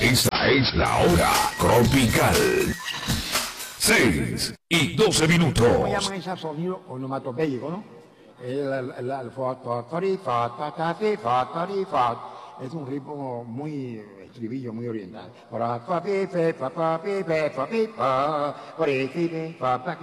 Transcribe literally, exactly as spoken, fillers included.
Esta es la hora tropical. Seis y doce minutos. ¿Cómo llaman ese sonido onomatopéyico, no? El, el, el, el fa, ta, ta, ri, fa, ta, ta, ti, fa, ta, ri, fa. Es un ritmo muy estribillo, muy oriental. Fa, fa, pi, fe, fa, fa, pi, fe, fa, pi, fa, fa, ri, fi, fi, fa, fa,